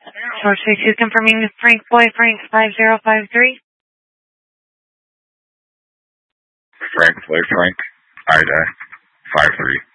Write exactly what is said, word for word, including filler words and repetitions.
Source two confirming Frank Boy, Frank five zero five three. Frank Boy, Frank, Ida, five three.